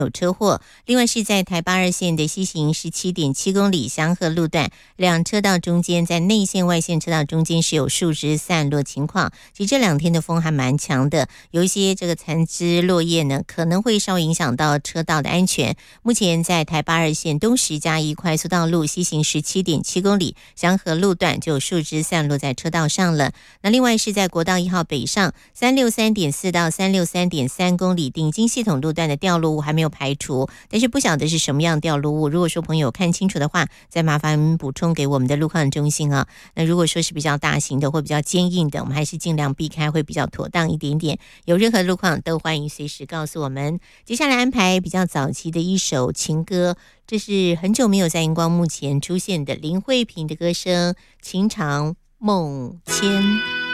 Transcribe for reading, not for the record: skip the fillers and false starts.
有车祸。另外是在台8-2线的西行17.7公里祥和路段，两车道中间在内线外线车道中间是有树枝散落情况。其实这2天的风还蛮强的，有一些这个残枝落叶呢，可能会稍微影响到车道的安全。目前在台8-2线东石嘉义快速道路西行17.7公里祥和路段就有树枝散落在车道上了。那另外是在国道1号北上363.4到363.3公里顶金系统路段的掉落物还没有排除，但是不晓得是什么样掉落物。如果说朋友看清楚的话，再麻烦补充给我们的路况中心啊。那如果说是比较大型的或比较坚硬的，我们还是尽量避开，会比较妥当一点点。有任何路况都欢迎随时告诉我们。接下来安排比较早期的一首情歌，这是很久没有在荧光幕前出现的林慧萍的歌声《情长梦牵》。